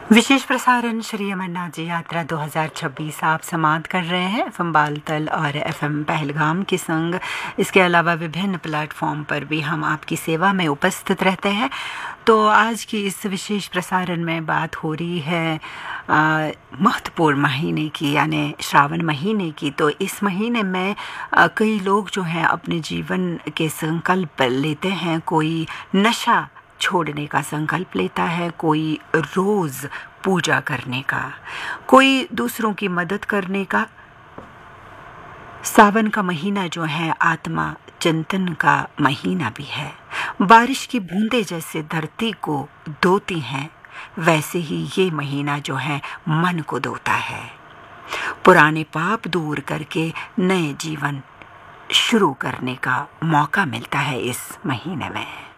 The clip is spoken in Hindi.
विशेष प्रसारण श्री अमरनाथ जी यात्रा 2026 आप समाप्त कर रहे हैं एफएम बालतल और एफएम पहलगाम के संग। इसके अलावा विभिन्न प्लेटफॉर्म पर भी हम आपकी सेवा में उपस्थित रहते हैं। तो आज की इस विशेष प्रसारण में बात हो रही है महत्वपूर्ण महीने की, यानी श्रावण महीने की। तो इस महीने में कई लोग जो हैं अपने जीवन के संकल्प लेते हैं। कोई नशा छोड़ने का संकल्प लेता है, कोई रोज़ पूजा करने का, कोई दूसरों की मदद करने का। सावन का महीना जो है आत्मा चिंतन का महीना भी है। बारिश की बूंदें जैसे धरती को धोती हैं, वैसे ही ये महीना जो है मन को धोता है। पुराने पाप दूर करके नए जीवन शुरू करने का मौका मिलता है इस महीने में।